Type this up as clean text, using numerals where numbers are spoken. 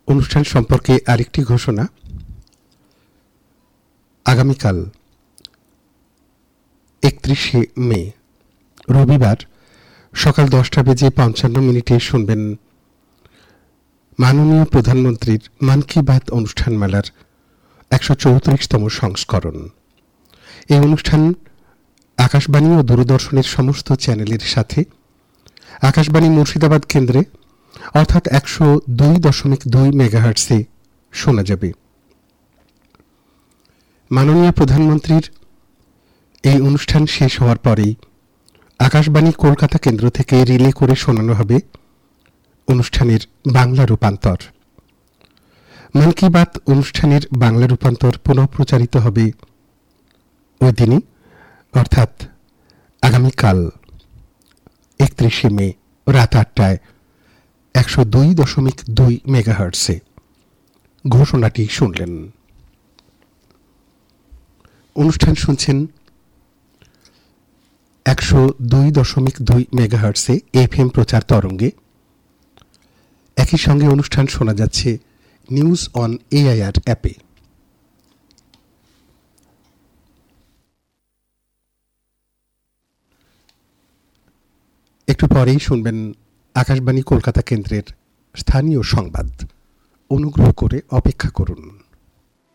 অনুষ্ঠান সম্পর্কে আরেকটি ঘোষণা। আগামীকাল 31শে মে রবিবার সকাল 10:55 শুনবেন মাননীয় প্রধানমন্ত্রীর মন কি বাত অনুষ্ঠানমালার 134তম সংস্করণ। এই অনুষ্ঠান আকাশবাণী ও দূরদর্শনের সমস্ত চ্যানেলের সাথে আকাশবাণী মুর্শিদাবাদ কেন্দ্রে অর্থাৎ 102.2 মেগাহার্টসে শোনা যাবে। মাননীয় প্রধানমন্ত্রীর এই অনুষ্ঠান শেষ হওয়ার পরেই আকাশবাণী কলকাতা কেন্দ্র থেকে রিলে করে শোনানো হবে অনুষ্ঠানের বাংলা রূপান্তর। মন কি বাত অনুষ্ঠানের বাংলা রূপান্তর পুনঃপ্রচারিত হবে ওই দিনই, অর্থাৎ আগামীকাল 31শে মে রাত 8টায় 102.2 মেগাহার্টসে। ঘোষণাটি শুনলেন। অনুষ্ঠান শুনছেন 102.2 মেগাহার্টসে এফএম প্রচার তরঙ্গে। একই সঙ্গে অনুষ্ঠান শোনা যাচ্ছে নিউজ অন এআইআর অ্যাপে। একটু পরেই শুনবেন আকাশবাণী কলকাতা কেন্দ্রের স্থানীয় সংবাদ। অনুগ্রহ করে অপেক্ষা করুন।